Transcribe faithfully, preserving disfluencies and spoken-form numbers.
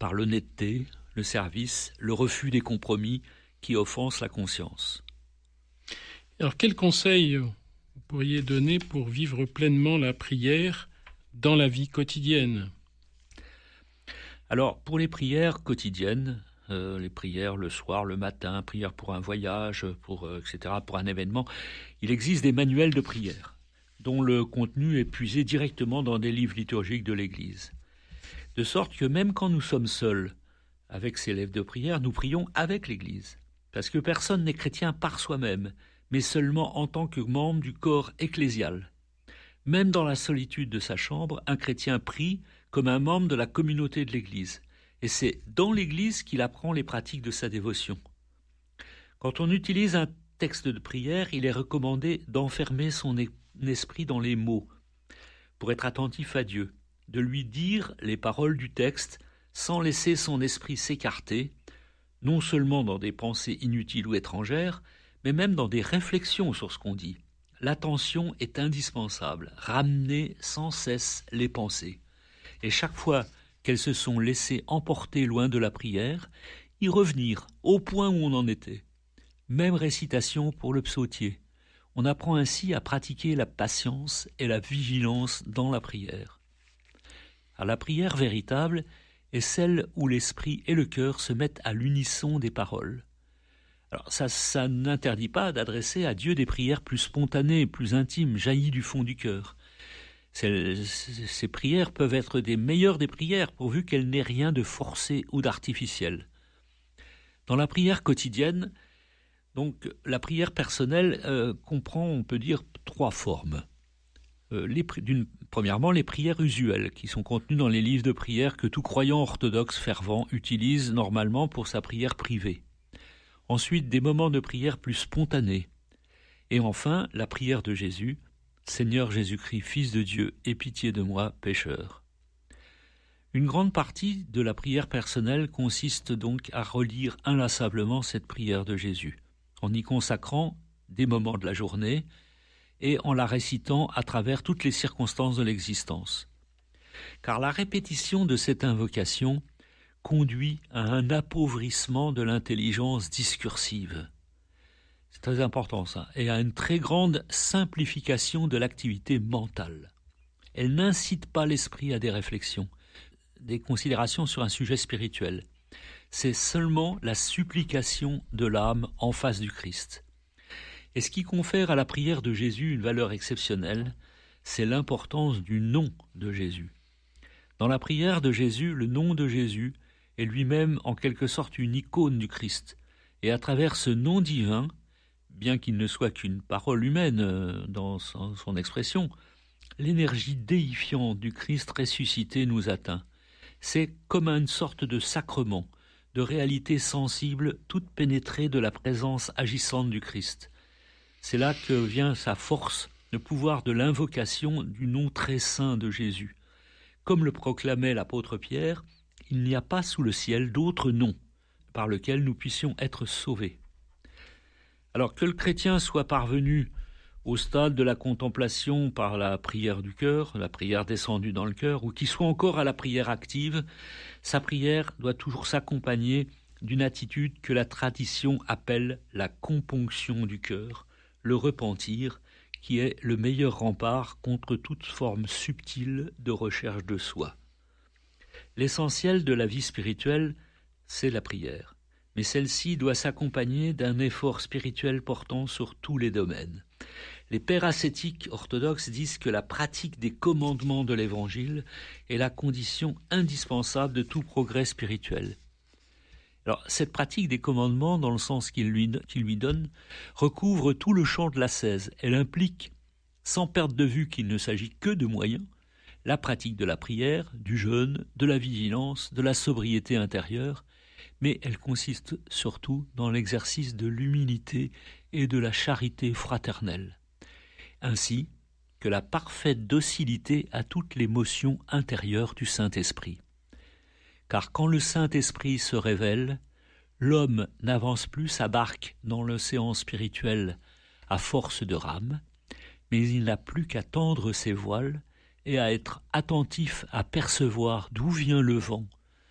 par l'honnêteté, le service, le refus des compromis qui offensent la conscience. Alors, quels conseils vous pourriez donner pour vivre pleinement la prière dans la vie quotidienne ? Alors, pour les prières quotidiennes, euh, les prières le soir, le matin, prières pour un voyage, pour, euh, et cetera, pour un événement, il existe des manuels de prière dont le contenu est puisé directement dans des livres liturgiques de l'Église. De sorte que même quand nous sommes seuls avec ces livres de prière, nous prions avec l'Église. Parce que personne n'est chrétien par soi-même, mais seulement en tant que membre du corps ecclésial. Même dans la solitude de sa chambre, un chrétien prie comme un membre de la communauté de l'Église. Et c'est dans l'Église qu'il apprend les pratiques de sa dévotion. Quand on utilise un texte de prière, il est recommandé d'enfermer son esprit dans les mots, pour être attentif à Dieu, de lui dire les paroles du texte sans laisser son esprit s'écarter, non seulement dans des pensées inutiles ou étrangères, mais même dans des réflexions sur ce qu'on dit. L'attention est indispensable, ramener sans cesse les pensées. Et chaque fois qu'elles se sont laissées emporter loin de la prière, y revenir au point où on en était. Même récitation pour le psautier. On apprend ainsi à pratiquer la patience et la vigilance dans la prière. Alors, la prière véritable est celle où l'esprit et le cœur se mettent à l'unisson des paroles. Alors ça, ça n'interdit pas d'adresser à Dieu des prières plus spontanées, plus intimes, jaillies du fond du cœur. Ces, ces prières peuvent être des meilleures des prières, pourvu qu'elles n'aient rien de forcé ou d'artificiel. Dans la prière quotidienne, donc la prière personnelle euh, comprend, on peut dire, trois formes. Euh, les, d'une, premièrement, les prières usuelles, qui sont contenues dans les livres de prière que tout croyant orthodoxe fervent utilise normalement pour sa prière privée. Ensuite, des moments de prière plus spontanés. Et enfin, la prière de Jésus, « Seigneur Jésus-Christ, Fils de Dieu, aie pitié de moi, pécheur ». Une grande partie de la prière personnelle consiste donc à relire inlassablement cette prière de Jésus, en y consacrant des moments de la journée et en la récitant à travers toutes les circonstances de l'existence. Car la répétition de cette invocation conduit à un appauvrissement de l'intelligence discursive. C'est très important ça, et à une très grande simplification de l'activité mentale. Elle n'incite pas l'esprit à des réflexions, des considérations sur un sujet spirituel. C'est seulement la supplication de l'âme en face du Christ. Et ce qui confère à la prière de Jésus une valeur exceptionnelle, c'est l'importance du nom de Jésus. Dans la prière de Jésus, le nom de Jésus est lui-même en quelque sorte une icône du Christ. Et à travers ce nom divin, bien qu'il ne soit qu'une parole humaine dans son expression, l'énergie déifiante du Christ ressuscité nous atteint. C'est comme une sorte de sacrement, de réalité sensible, toute pénétrée de la présence agissante du Christ. C'est là que vient sa force, le pouvoir de l'invocation du nom très saint de Jésus. Comme le proclamait l'apôtre Pierre, il n'y a pas sous le ciel d'autre nom par lequel nous puissions être sauvés. Alors que le chrétien soit parvenu au stade de la contemplation par la prière du cœur, la prière descendue dans le cœur, ou qu'il soit encore à la prière active, sa prière doit toujours s'accompagner d'une attitude que la tradition appelle la componction du cœur, le repentir, qui est le meilleur rempart contre toute forme subtile de recherche de soi. L'essentiel de la vie spirituelle, c'est la prière. Mais celle-ci doit s'accompagner d'un effort spirituel portant sur tous les domaines. Les pères ascétiques orthodoxes disent que la pratique des commandements de l'Évangile est la condition indispensable de tout progrès spirituel. Alors, cette pratique des commandements, dans le sens qu'il lui, qu'il lui donne, recouvre tout le champ de l'ascèse. Elle implique, sans perdre de vue qu'il ne s'agit que de moyens, la pratique de la prière, du jeûne, de la vigilance, de la sobriété intérieure, mais elle consiste surtout dans l'exercice de l'humilité et de la charité fraternelle, ainsi que la parfaite docilité à toutes les motions intérieures du Saint-Esprit. Car quand le Saint-Esprit se révèle, l'homme n'avance plus sa barque dans l'océan spirituel à force de rames, mais il n'a plus qu'à tendre ses voiles et à être attentif à percevoir d'où vient le vent,